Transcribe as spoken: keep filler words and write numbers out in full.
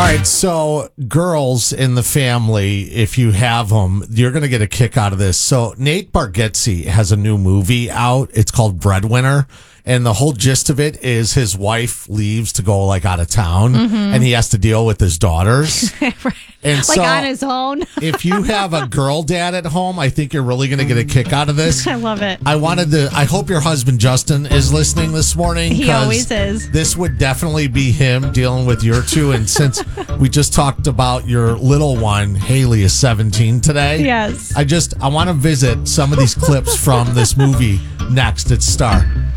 right, so girls in the family, if you have them, you're going to get a kick out of this. So Nate Bargatze has a new movie out. It's called Breadwinner. And the whole gist of it is his wife leaves to go like out of town, mm-hmm. and he has to deal with his daughters. Right. And like so, on his own. if you have a girl dad at home, I think you're really going to get a kick out of this. I love it. I wanted to, I hope your husband Justin is listening this morning. He always is. This would definitely be him dealing with your two. And since we just talked about your little one, Haley is seventeen today. Yes. I just, I want to visit some of these clips from this movie next at Star.